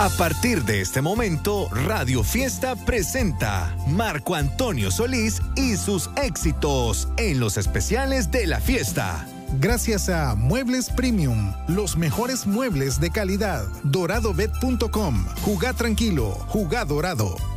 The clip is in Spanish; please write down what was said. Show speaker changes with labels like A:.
A: A partir de este momento, Radio Fiesta presenta Marco Antonio Solís y sus éxitos en los especiales de la fiesta.
B: Gracias a Muebles Premium, los mejores muebles de calidad. DoradoBet.com. Jugá tranquilo, jugá dorado.